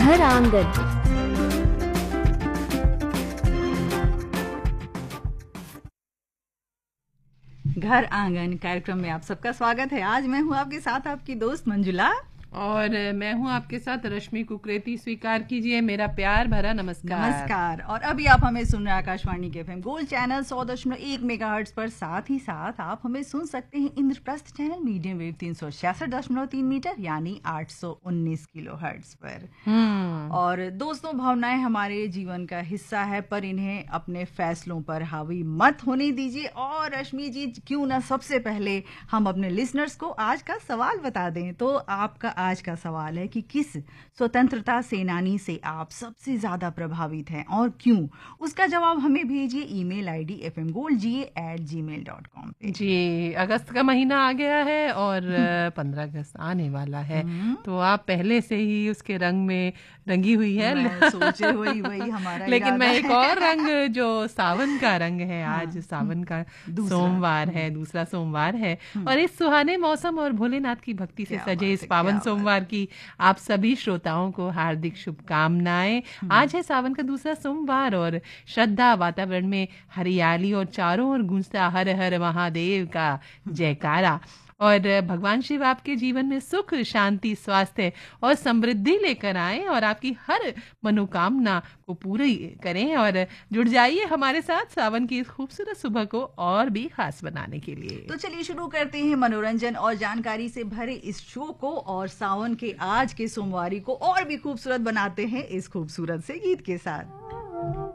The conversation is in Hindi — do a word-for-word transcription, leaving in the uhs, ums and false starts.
घर आंगन। घर आंगन कार्यक्रम में आप सबका स्वागत है। आज मैं हूँ आपके साथ आपकी दोस्त मंजुला और मैं हूँ आपके साथ रश्मि कुकरेती। स्वीकार कीजिए मेरा प्यार भरा नमस्कार। नमस्कार। और अभी आप हमें सुन रहे हैं आकाशवाणी के एफएम गोल्ड चैनल सौ दशमलव एक मेगाहर्ट्ज पर। साथ ही साथ आप हमें सुन सकते हैं इंद्रप्रस्थ चैनल मीडियम वेव तीन सौ छियासठ दशमलव तीन मीटर यानी आठ सौ उन्नीस किलो हर्ट्ज पर। और दोस्तों, भावनाएं हमारे जीवन का हिस्सा है, पर इन्हें अपने फैसलों पर हावी मत होने दीजिए। और रश्मि जी, क्यों ना सबसे पहले हम अपने लिसनर्स को आज का सवाल बता दें। तो आपका आज का सवाल है कि किस स्वतंत्रता सेनानी से आप सबसे ज्यादा प्रभावित हैं और क्यों? उसका जवाब हमें भेजिए email ID F M gold जी ए एट जी मेल डॉट कॉम पे। जी, अगस्त का महीना आ गया है और पंद्रह अगस्त आने वाला है, तो आप पहले से ही उसके रंग में रंगी हुई है। मैं सोचे वही वही हमारा लेकिन मैं एक है। और रंग जो सावन का रंग है, हाँ, आज सावन का सोमवार है, दूसरा सोमवार है, और इस सुहाने मौसम और भोलेनाथ की भक्ति से सजे इस पावन सोमवार की आप सभी श्रोताओं को हार्दिक शुभकामनाएं। आज है सावन का दूसरा सोमवार और श्रद्धा, वातावरण में हरियाली और चारों ओर गूंजता हर हर महादेव का जयकारा। और भगवान शिव आपके जीवन में सुख, शांति, स्वास्थ्य और समृद्धि लेकर आए और आपकी हर मनोकामना को पूरी करें। और जुड़ जाइए हमारे साथ सावन की इस खूबसूरत सुबह को और भी खास बनाने के लिए। तो चलिए शुरू करते हैं मनोरंजन और जानकारी से भरे इस शो को, और सावन के आज के सोमवारी को और भी खूबसूरत बनाते हैं इस खूबसूरत से गीत के साथ।